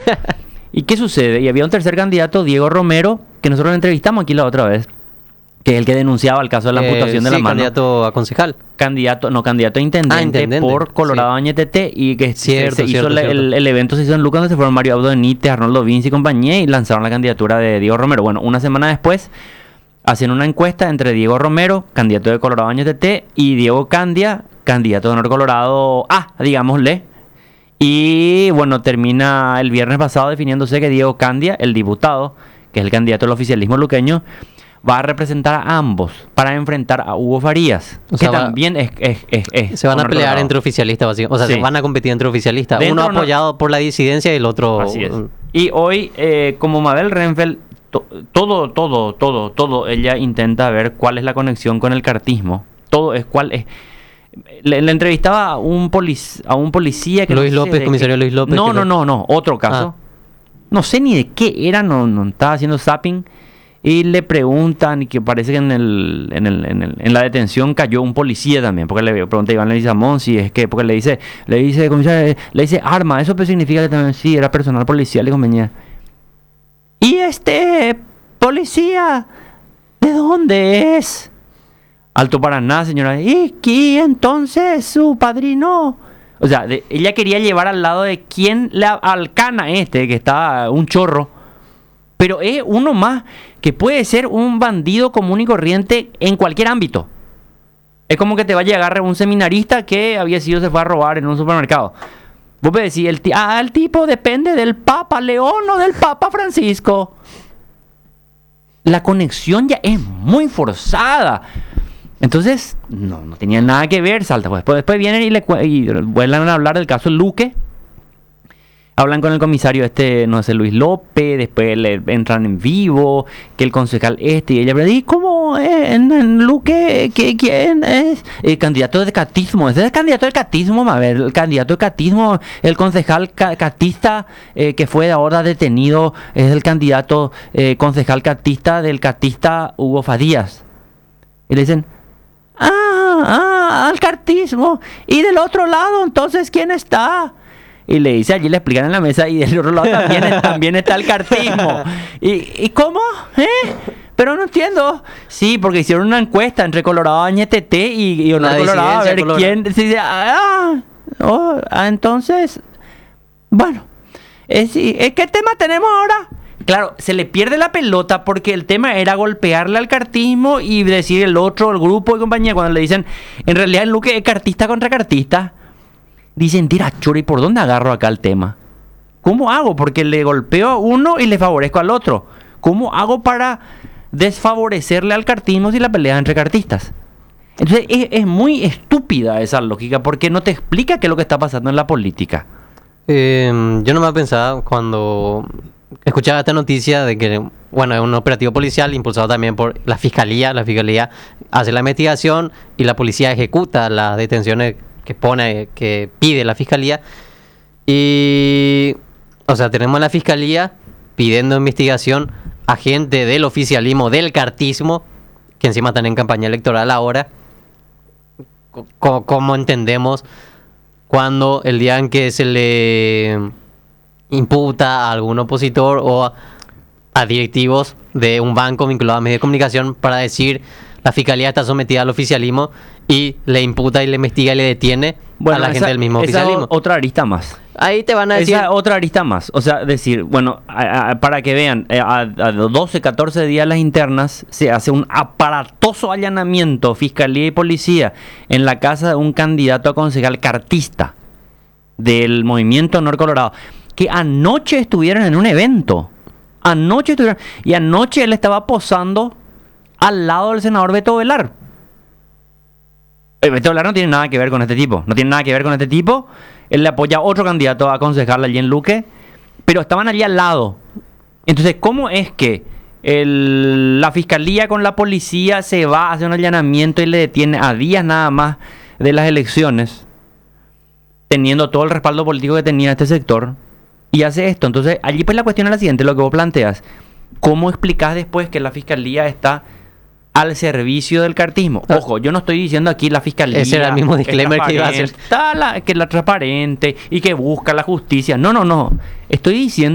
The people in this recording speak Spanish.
¿Y qué sucede? Y había un tercer candidato, Diego Romero, que nosotros lo entrevistamos aquí la otra vez, que es el que denunciaba el caso de la amputación de la mano. Candidato a concejal. Candidato a intendente, por Colorado Añetete, y que Cierto. El evento se hizo en Lucas, donde se fueron Mario Abdo Benítez, Arnoldo Vinci y compañía, y lanzaron la candidatura de Diego Romero. Bueno, una semana después hacen una encuesta entre Diego Romero, candidato de Colorado Añetete, y Diego Candia, candidato de Honor Colorado A, digámosle. Y bueno, termina el viernes pasado definiéndose que Diego Candia, el diputado, que es el candidato del oficialismo luqueño, va a representar a ambos para enfrentar a Hugo Farías, o sea, que también es se van a Honor pelear Colorado. entre oficialistas, básicamente. O sea, Sí. se van a competir entre oficialistas. Dentro Uno apoyado por la disidencia y el otro... Así es. Y hoy, como Mabel Renfeld, todo, ella intenta ver cuál es la conexión con el cartismo. Todo es cuál es. Le entrevistaba a un policía que Luis no sé López, de comisario qué. Luis López. No, otro caso. No sé ni de qué era, no estaba haciendo zapping. Y le preguntan, y que parece que en la detención cayó un policía también, porque le pregunta a Iván Leguizamón si es que, porque le dice, comisario, le dice arma, eso pues significa que también sí, era personal policial y compañía. ¿Y este policía de dónde es? Alto Paraná, señora. ¿Y entonces su padrino? O sea, ella quería llevar al lado de quién, al cana que está un chorro. Pero es uno más que puede ser un bandido común y corriente en cualquier ámbito. Es como que te va a llegar un seminarista que se fue a robar en un supermercado. Vos podés decir, el tipo depende del Papa León o del Papa Francisco. La conexión ya es muy forzada. Entonces, no tenía nada que ver, salta. Después vienen y vuelven a hablar del caso Luque. Hablan con el comisario no sé, Luis López, después le entran en vivo, que el concejal y ella le dice, ¿cómo en Luque? ¿Quién es? El candidato de catismo, ese es el candidato del catismo, a ver, el candidato de catismo, el concejal catista que fue ahora detenido, es el candidato concejal catista del catista Hugo Farías. Y le dicen, al cartismo, y del otro lado, entonces, ¿quién está? Y le dice, allí le explican en la mesa, y del otro lado también está el cartismo. ¿Y cómo? Pero no entiendo. Sí, porque hicieron una encuesta entre Colorado Añetete y Honor Colorado, a ver quién... entonces... Bueno, ¿qué tema tenemos ahora? Claro, se le pierde la pelota porque el tema era golpearle al cartismo y decir el grupo y compañía, cuando le dicen, en realidad en Luque es cartista contra cartista. Dicen, tira chora, ¿y por dónde agarro acá el tema? ¿Cómo hago? Porque le golpeo a uno y le favorezco al otro. ¿Cómo hago para desfavorecerle al cartismo si la pelea es entre cartistas? Entonces es muy estúpida esa lógica porque no te explica qué es lo que está pasando en la política. Yo no me había pensado cuando escuchaba esta noticia de que, bueno, es un operativo policial impulsado también por la fiscalía. La fiscalía hace la investigación y la policía ejecuta las detenciones que pide la fiscalía. Y, o sea, tenemos a la fiscalía pidiendo investigación a gente del oficialismo, del cartismo, que encima están en campaña electoral ahora. ¿Cómo entendemos cuando el día en que se le imputa a algún opositor o a directivos de un banco vinculado a medios de comunicación para decir la fiscalía está sometida al oficialismo y le imputa y le investiga y le detiene a la gente del mismo oficialismo? Esa otra arista más. Ahí te van a decir... Esa otra arista más. O sea, decir, bueno, para que vean, a 12, 14 días las internas se hace un aparatoso allanamiento, fiscalía y policía, en la casa de un candidato a concejal cartista del Movimiento Honor Colorado, que anoche estuvieron en un evento. Y anoche él estaba posando al lado del senador Beto Velar. Beto Velar no tiene nada que ver con este tipo. Él le apoya a otro candidato a concejal allí en Luque, pero estaban allí al lado. Entonces, ¿cómo es que la fiscalía con la policía se va a hacer un allanamiento y le detiene a días nada más de las elecciones, teniendo todo el respaldo político que tenía este sector, y hace esto? Entonces, allí pues la cuestión es la siguiente, lo que vos planteas. ¿Cómo explicás después que la fiscalía está al servicio del cartismo? Ojo, yo no estoy diciendo aquí la fiscalía... Ese era el mismo disclaimer que iba a hacer. Que la transparente y que busca la justicia. No. Estoy diciendo